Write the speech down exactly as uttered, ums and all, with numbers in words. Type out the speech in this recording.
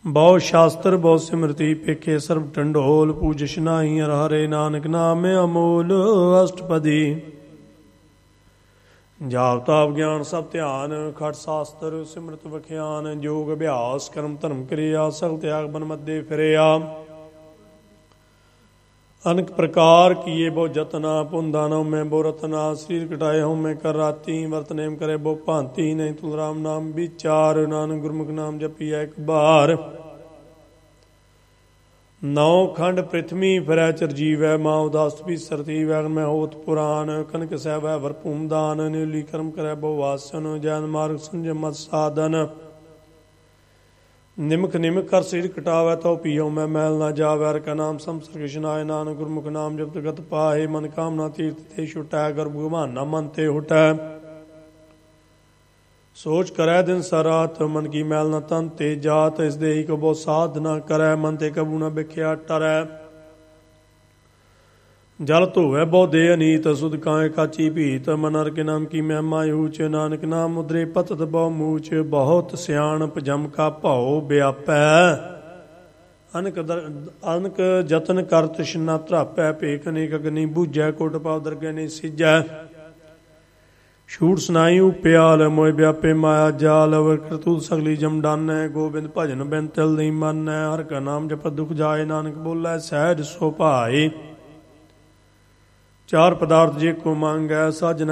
ਬਹੁ ਸ਼ਾਸਤਰ ਬਹੁ ਸਿਮਰਤੀ ਪੇਖੇ ਸਰਬ ਢੰਡੋਲ ਪੂਜਿਸ਼ ਨਾਹੀ ਹਰਿ ਹਰੇ ਨਾਨਕ ਨਾਮੇ ਅਮੋਲ ਅਸ਼ਟਪਦੀ। ਜਾਪ ਤਾਪ ਗਿਆਨ ਸਭ ਧਿਆਨ ਖਟ ਸ਼ਾਸਤਰ ਸਿਮਰਤ ਵਖਿਆਨ ਜੋਗ ਅਭਿਆਸ ਕਰਮ ਧਰਮ ਕਿਰਿਆ ਸਗਲ ਤਿਆਗ ਬਨ ਮੱਦੇ ਫਿਰਿਆ। ਅਨਕ ਪ੍ਰਕਾਰ ਕੀਏ ਬਹੁ ਜਤਨਾ ਪੁੰਦਾ ਨਉ ਮੈਂ ਬੋ ਰਤਨਾ ਸਰੀਰ ਕਟਾਏ ਹਉ ਮੈਂ ਕਰ ਰਾਤੀ ਵਰਤ ਨੇਮ ਕਰੇ ਬਹੁ ਭਾਂਤੀ ਨਹੀਂ ਤੁਲ ਰਾਮ ਨਾਮ ਵਿਚਾਰ ਨਾਨਕ ਗੁਰਮੁਖ ਨਾਮ ਜਪੀਐ ਇੱਕ ਬਾਰ। ਨੌ ਖੰਡ ਪ੍ਰਿਥਵੀ ਫਿਰੈ ਚਰਜੀਵੈ ਮਾਂ ਉਦਾਸ ਵੀ ਸਰਤੀ ਵੈਗਨ ਮੈਂ ਹੋਤ ਪੁਰਾਨ ਕਨਕ ਸਹਿਬੈ ਵਰ ਭੂਮਦਾਨ ਨੀਲੀ ਕਰਮ ਕਰੈ ਬਹੁ ਵਾਸਨ ਜੈਨ ਮਾਰਗ ਸੰਜਮ ਮਤ ਸਾਧਨ। ਨਿਮਕ ਨਿਮਕ ਕਰ ਸਰੀਰ ਕਟਾਵੈ ਤਉ ਪੀਉ ਮੈਂ ਮੈਲ ਨਾ ਜਾਵੈ ਹਰਿ ਕਾ ਨਾਮ ਸੰਸਰ ਕ੍ਰਿਸ਼ਨਾਏ ਨਾਨਕ ਗੁਰਮੁਖ ਨਾਮ ਜਪਤ ਗਤ ਪਾਏ ਮਨ ਕਾਮਨਾ ਤੀਰਥ ਤੇ ਛੁਟੈ ਗਰਭ ਭਗਵਾਨਾ ਮਨ ਤੇ ਹੁਟੈ। ਸੋਚ ਕਰੈ ਦਿਨ ਸਰਾਤ ਮਨ ਕੀ ਮੈਲ ਨਾ ਤਨ ਤੇ ਜਾਤ ਇਸ ਦੇਹੀ ਕੋ ਬਹੁ ਸਾਧ ਨਾ ਕਰੈ ਮਨ ਤੇ ਕਬੂ ਨਾ ਬਿਖਿਆ ਟਰੈ। ਜਲ ਧੋਵੈ ਬਹੁ ਦੇ ਅਨੀਤ ਸੁਧ ਕਾਇ ਕਾਚੀ ਭੀਤ ਮਨ ਹਰਿ ਕੇ ਨਾਮ ਕੀ ਮਹਿਮਾ ਊਚ ਨਾਨਕ ਨਾਮ ਮੁਦਰੇ ਪਤਤ ਬਹੁ ਮੂਚ ਬਹੁਤ ਸਿਆਣਪ ਜਮ ਕਾ ਭਾਉ ਵਿਆਪੈ। ਅਨਕ ਅਨਕ ਜਤਨ ਕਰ ਤ੍ਰਿਸ਼ਨਾ ਧਰਾਪੈ ਭੇਖ ਅਨੇਕ ਅਗਨੀ ਬੂਝੈ ਕੋਟ ਪਾਵ ਦਰਗਹਿ ਨਹੀਂ ਸਿਜੈ। ਛੂਟ ਸੁਨਾਈ ਉਪਿਆਲ ਮੋਇ ਵਿਆਪੇ ਮਾਇਆ ਜਾਲ ਅਵਰ ਕਰਤੂਤ ਸਗਲੀ ਜਮ ਡਾਨੈ ਗੋਬਿੰਦ ਭਜਨ ਬਿਨ ਤਿਲ ਨਹੀਂ ਮਾਨੈ। ਹਰਿ ਕਾ ਨਾਮ ਜਪਤ ਦੁਖ ਜਾਏ ਨਾਨਕ ਬੋਲੇ ਸਹਿਜ ਸੋ ਭਾਏ। ਚਾਰ ਪਦਾਰਥ ਜੇ ਕੋ ਮੰਗੈ ਸਜ